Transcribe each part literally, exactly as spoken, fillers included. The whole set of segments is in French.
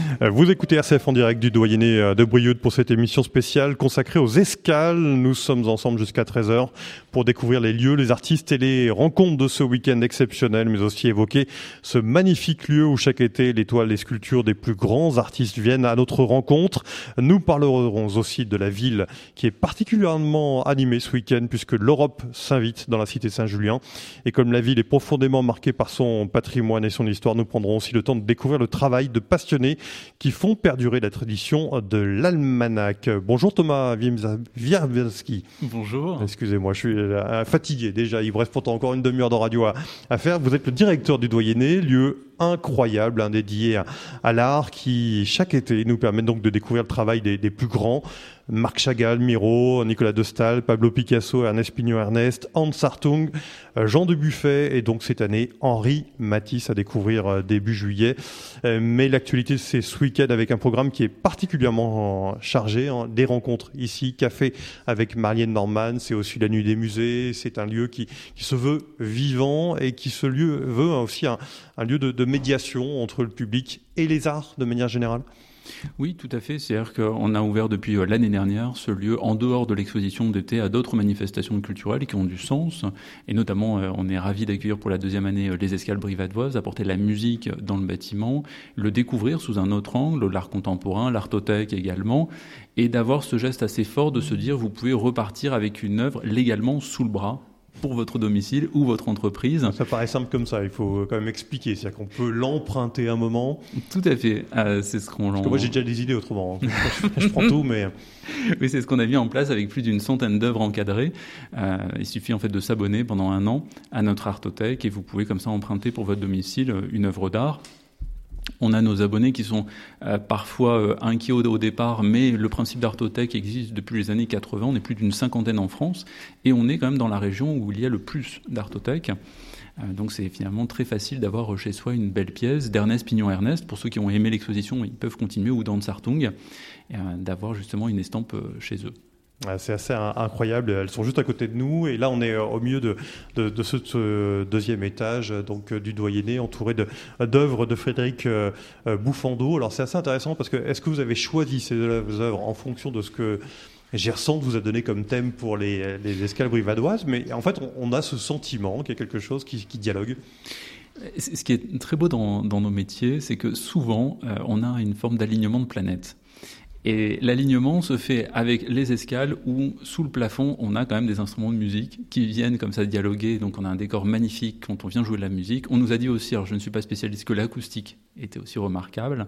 Vous écoutez R C F en direct du Doyenné de Brioude pour cette émission spéciale consacrée aux escales. Nous sommes ensemble jusqu'à treize heures pour découvrir les lieux, les artistes et les rencontres de ce week-end exceptionnel, mais aussi évoquer ce magnifique lieu où chaque été les toiles et sculptures des plus grands artistes viennent à notre rencontre. Nous parlerons aussi de la ville qui est particulièrement animée ce week-end puisque l'Europe s'invite dans la cité Saint-Julien. Et comme la ville est profondément marquée par son patrimoine et son histoire, nous prendrons aussi le temps de découvrir le travail de passionnés qui font perdurer la tradition de l'almanach. Bonjour Thomas Wierzbowski. Bonjour. Excusez-moi, je suis fatigué déjà. Il vous reste pourtant encore une demi-heure de radio à, à faire. Vous êtes le directeur du Doyenné, lieu incroyable, hein, dédié à, à l'art qui, chaque été, nous permet donc de découvrir le travail des, des plus grands. Marc Chagall, Miro, Nicolas de Staël, Pablo Picasso, Ernest Pignon-Ernest, Hans Hartung, Jean Dubuffet et donc cette année Henri Matisse à découvrir début juillet. Mais l'actualité c'est ce week-end avec un programme qui est particulièrement chargé, hein, des rencontres ici, café avec Marianne Norman, c'est aussi la nuit des musées, c'est un lieu qui, qui se veut vivant et qui ce lieu veut aussi un, un lieu de, de médiation entre le public et les arts de manière générale. Oui, tout à fait. C'est-à-dire qu'on a ouvert depuis l'année dernière ce lieu en dehors de l'exposition d'été à d'autres manifestations culturelles qui ont du sens. Et notamment, on est ravis d'accueillir pour la deuxième année les escales brivadoises, apporter la musique dans le bâtiment, le découvrir sous un autre angle, l'art contemporain, l'artothèque également, et d'avoir ce geste assez fort de se dire vous pouvez repartir avec une œuvre légalement sous le bras pour votre domicile ou votre entreprise. Ça paraît simple comme ça, il faut quand même expliquer. C'est-à-dire qu'on peut l'emprunter un moment. Tout à fait. Euh, c'est ce qu'on... Parce que moi, j'ai déjà des idées autrement. je, je prends tout, mais... Oui, c'est ce qu'on a mis en place avec plus d'une centaine d'œuvres encadrées. Euh, il suffit en fait de s'abonner pendant un an à notre artothèque et vous pouvez comme ça emprunter pour votre domicile une œuvre d'art. On a nos abonnés qui sont euh, parfois euh, inquiets au, au départ, mais le principe d'artothèque existe depuis les années quatre-vingts. On est plus d'une cinquantaine en France et on est quand même dans la région où il y a le plus d'artothèques. Euh, donc c'est finalement très facile d'avoir chez soi une belle pièce d'Ernest Pignon-Ernest. Pour ceux qui ont aimé l'exposition, ils peuvent continuer, ou d'Hans Hartung, euh, d'avoir justement une estampe chez eux. C'est assez incroyable, elles sont juste à côté de nous et là on est au milieu de, de, de ce, ce deuxième étage donc, du Doyenné entouré de, d'œuvres de Frédéric Bouffando. Alors c'est assez intéressant parce que est-ce que vous avez choisi ces œuvres en fonction de ce que Gersand vous a donné comme thème pour les, les escales brivadoises, mais en fait on, on a ce sentiment qu'il y a quelque chose qui, qui dialogue. Ce qui est très beau dans, dans nos métiers, c'est que souvent euh, on a une forme d'alignement de planètes. Et l'alignement se fait avec les escales où, sous le plafond, on a quand même des instruments de musique qui viennent comme ça dialoguer. Donc on a un décor magnifique quand on vient jouer de la musique. On nous a dit aussi, alors je ne suis pas spécialiste, que l'acoustique était aussi remarquable.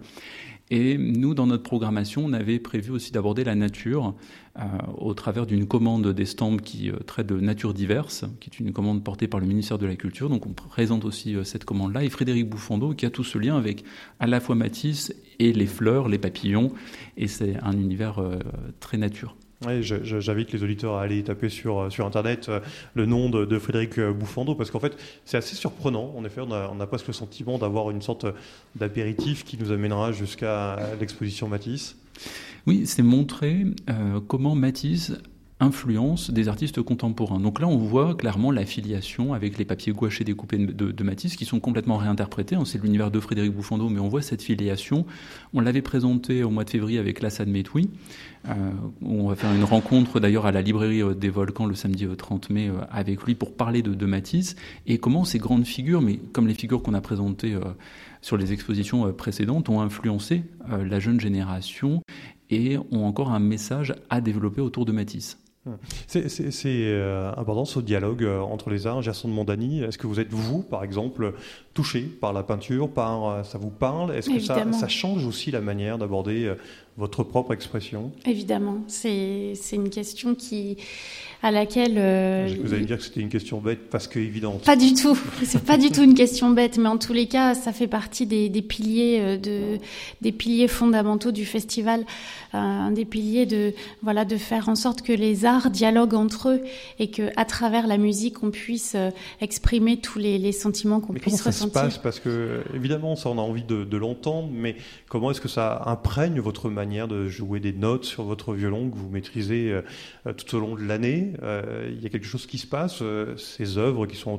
Et nous, dans notre programmation, on avait prévu aussi d'aborder la nature euh, au travers d'une commande d'estampes qui euh, traite de nature diverse, qui est une commande portée par le ministère de la Culture. Donc on présente aussi euh, cette commande-là. Et Frédéric Bouffando qui a tout ce lien avec à la fois Matisse et les fleurs, les papillons. Et c'est un univers euh, très nature. Oui, je, je, j'invite les auditeurs à aller taper sur, sur Internet euh, le nom de, de Frédéric Bouffando, parce qu'en fait, c'est assez surprenant. En effet, on a, on a presque le sentiment d'avoir une sorte d'apéritif qui nous amènera jusqu'à l'exposition Matisse. Oui, c'est montrer euh, comment Matisse influence des artistes contemporains. Donc là, on voit clairement l'affiliation avec les papiers gouachés découpés de, de, de Matisse, qui sont complètement réinterprétés. C'est l'univers de Frédéric Bouffando, mais on voit cette filiation. On l'avait présenté au mois de février avec Lassane Metoui, euh, où on va faire une rencontre d'ailleurs à la librairie des Volcans le samedi trente mai euh, avec lui pour parler de, de Matisse, et comment ces grandes figures, mais comme les figures qu'on a présentées euh, sur les expositions euh, précédentes, ont influencé euh, la jeune génération et ont encore un message à développer autour de Matisse. C'est, c'est, c'est euh, important ce dialogue euh, entre les arts. Gersand Mondani, est-ce que vous êtes, vous, par exemple, touché par la peinture, par, euh, ça vous parle? Est-ce que ça, ça change aussi la manière d'aborder euh, votre propre expression? Évidemment, c'est, c'est une question qui, à laquelle... Euh, vous allez me dire que c'était une question bête parce que évidente. Pas du tout, c'est pas du tout une question bête, mais en tous les cas, ça fait partie des, des piliers de, des piliers fondamentaux du festival, euh, un des piliers de, voilà, de faire en sorte que les arts dialoguent entre eux et que, à travers la musique, on puisse euh, exprimer tous les, les sentiments qu'on mais puisse ressentir. Comment ça se passe? Parce que évidemment, ça, on a envie de, de l'entendre, mais comment est-ce que ça imprègne votre manière de jouer des notes sur votre violon que vous maîtrisez euh, tout au long de l'année? Euh, il y a quelque chose qui se passe, euh, ces œuvres qui sont